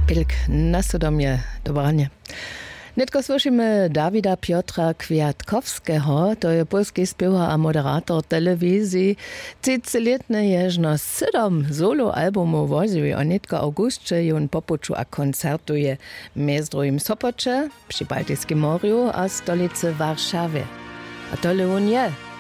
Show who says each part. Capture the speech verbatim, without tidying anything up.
Speaker 1: Pilk na Sodomie, dobranie. Netko słyszymy Dawida Piotra Kwiatkowskiego, to je polski śpiewa a moderator telewizji. Cycyletne jeżno siedem solo albumów woził, a netko augustcze jon popuczu a koncertuje między drugim Sopocze, przy Baltyskim Morzu a stolicy Warszawie. A to on je.